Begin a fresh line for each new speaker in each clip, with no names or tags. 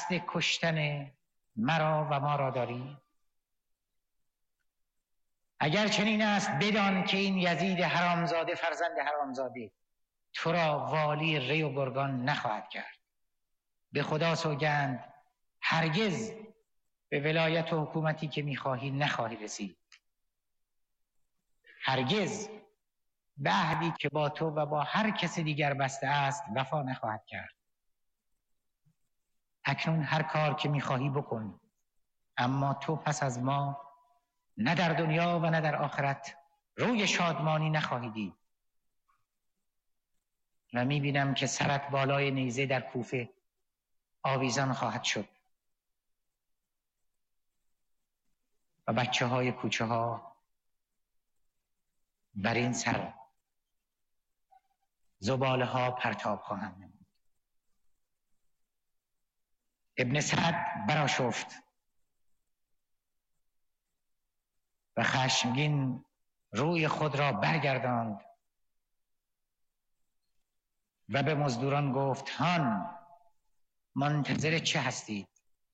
قصد کشتن مرا و ما را داری؟ اگر چنین است بدان که این یزید حرامزاده فرزند حرامزاده تو را والی ری و گرگان نخواهد کرد. به خدا سوگند هرگز به ولایت و حکومتی که میخواهی نخواهی رسید. هرگز به عهدی که با تو و با هر کس دیگر بسته است وفا نخواهد کرد. اکنون هر کار که میخواهی بکن، اما تو پس از ما نه در دنیا و نه در آخرت روی شادمانی نخواهی دید. و میبینم که سرت بالای نیزه در کوفه آویزان خواهد شد و بچه های کوچه ها بر این سر زباله ها پرتاب خواهند نمود. ابن سعد برآشفت و خشمگین روی خود را برگرداند و به مزدوران گفت هان، منتظر چه هستید؟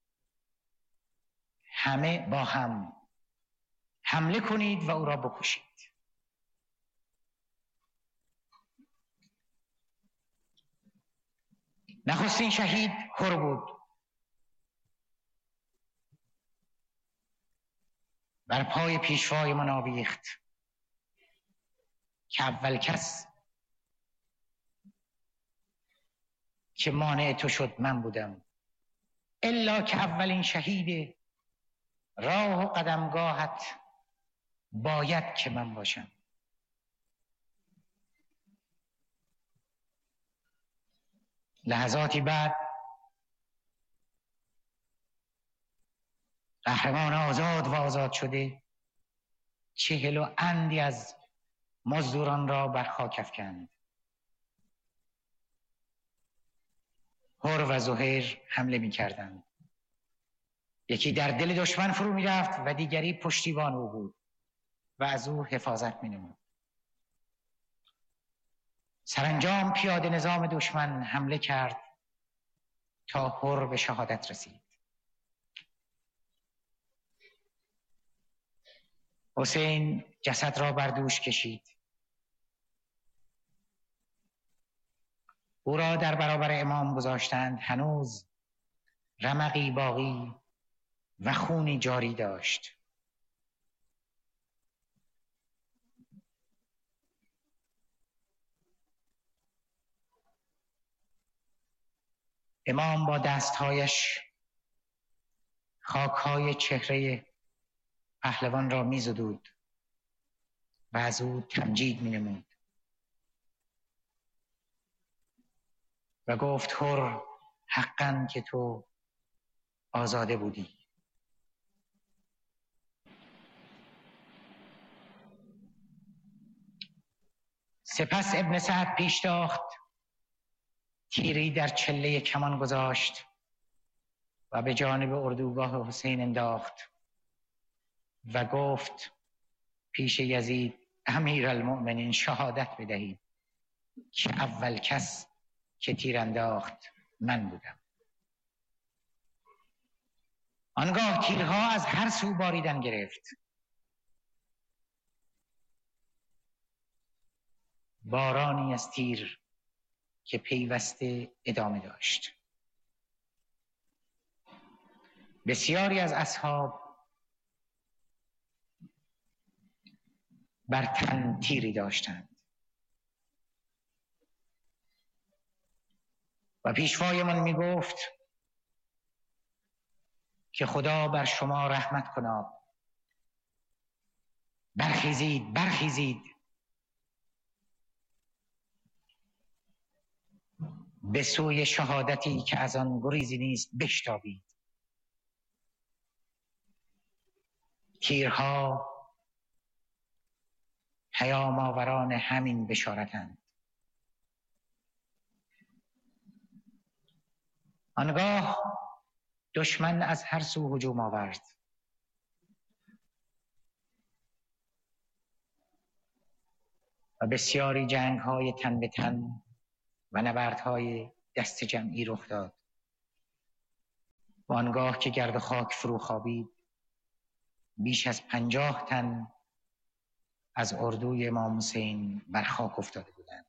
همه با هم حمله کنید و او را بکشید. نخستین شهید هر بود. بر پای پیشوای من آویخت که اول کس که مانع تو شد من بودم، الا که اولین شهید راه و قدمگاهت باید که من باشم. لحظاتی بعد قهرمان آزاد و آزاد شده 40 اندی از مزدوران را بر خاک افکند. هر و زهیر حمله می کردند. یکی در دل دشمن فرو می رفت و دیگری پشتیبان او بود و از او حفاظت می نمود. سرانجام پیاده نظام دشمن حمله کرد تا هر به شهادت رسید. حسین جسد را بر دوش کشید. او را در برابر امام گذاشتند. هنوز رمقی باقی و خونی جاری داشت. امام با دستهایش خاکهای چهره پهلوان را می زدود و از او تمجید می نمود و گفت هر، حقاً که تو آزاده بودی. سپس ابن سعد پیش تاخت، تیری در چله کمان گذاشت و به جانب اردوگاه حسین انداخت و گفت پیش یزید امیرالمؤمنین شهادت بدهید که اول کس که تیر انداخت من بودم. آنگاه تیرها از هر سو باریدن گرفت. بارانی از تیر که پیوسته ادامه داشت. بسیاری از اصحاب بر تن تیری داشتند و پیشوایمان می گفت که خدا بر شما رحمت کند. برخیزید، برخیزید. به سوی شهادتی که از آن گریزی نیست بشتابید. تیرها پیام آوران همین بشارتند. آنگاه دشمن از هر سو هجوم آورد. و بسیاری جنگ‌های تن به تن و نبردهای دست جمعی رخ داد. و آنگاه که گرد خاک فرو خوابید بیش از 50 تن از اردوی امام حسین بر خاک افتاده بودند.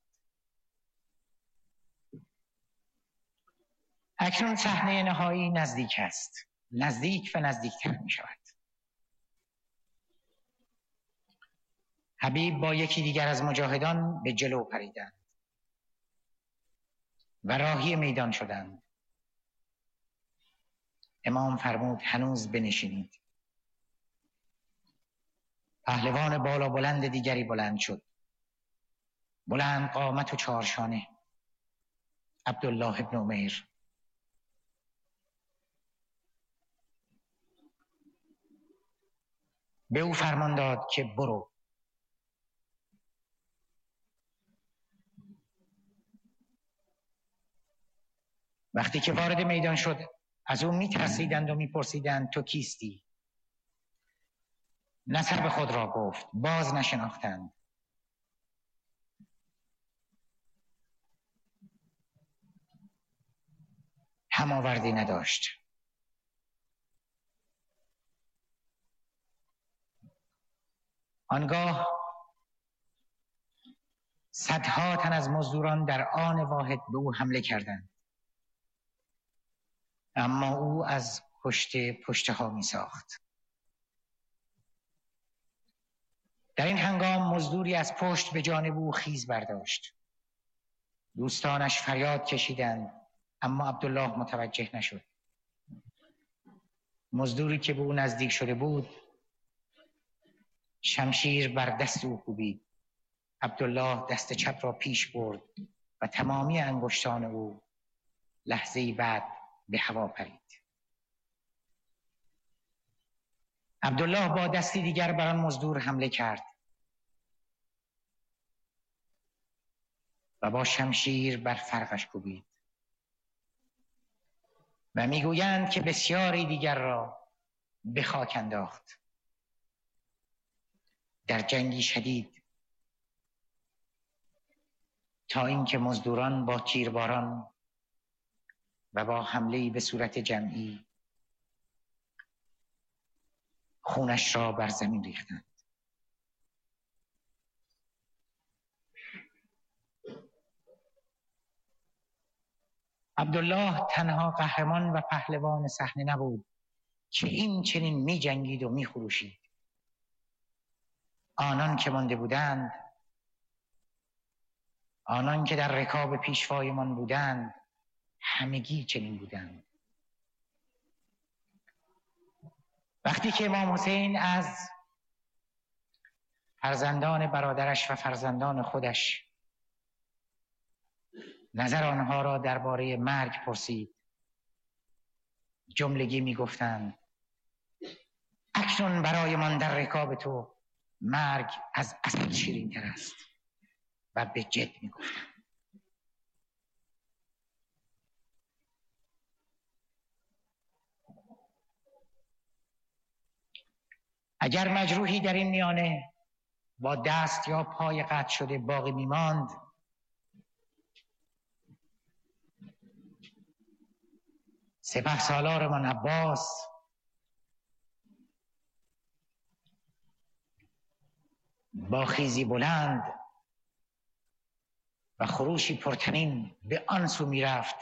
اکنون صحنه نهایی نزدیک است، نزدیک و نزدیکتر می شود. حبیب با یکی دیگر از مجاهدان به جلو پریدند و راهی میدان شدند. امام فرمود هنوز بنشینید. پهلوان بالا بلند دیگری بلند شد، بلند قامت و چارشانه، عبدالله ابن عمیر. به او فرمان داد که برو. وقتی که وارد میدان شد از او می‌ترسیدند و می‌پرسیدند تو کیستی؟ نسب خود را گفت، باز نشناختند. هماوردی نداشت. آنگاه صدها تن از مزدوران در آن واحد به او حمله کردند، اما او از پشته ها می ساخت. در این هنگام مزدوری از پشت به جانب او خیز برداشت. دوستانش فریاد کشیدند اما عبدالله متوجه نشد. مزدوری که به او نزدیک شده بود شمشیر بر دست او کوبید. عبدالله دست چپ را پیش برد و تمامی انگشتان او لحظه‌ای بعد به هوا پرید. عبدالله با دستی دیگر بر آن مزدور حمله کرد و با شمشیر بر فرقش کوبید و میگویند که بسیاری دیگر را به خاک انداخت. در جنگی شدید تا اینکه مزدوران با تیرباران و با حمله‌ای به صورت جمعی خونش را بر زمین ریختند. عبدالله تنها قهرمان و پهلوان صحنه نبود که این چنین می جنگید و می خروشید. آنان که مانده بودند، آنان که در رکاب پیشوایمان بودند، همگی چنین بودند. وقتی که امام حسین از فرزندان برادرش و فرزندان خودش نظر آنها را درباره مرگ پرسید، جملگی می گفتند اکنون برایمان در رکاب تو مرگ از اسد شیرین تر است و به جد می گفتند. اگر مجروحی در این میانه با دست یا پای قطع شده باقی می ماند، سپهسالارمان عباس با خیزی بلند و خروشی پرطنین به آن سو می رفت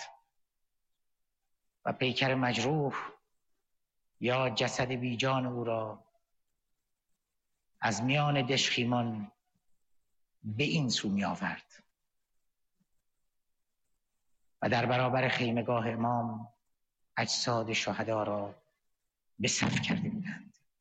و پیکر مجروح یا جسد بی جان او را از میان دشخیمان به این سو می آورد و در برابر خیمگاه امام اجساد شهدا را به صف کرده.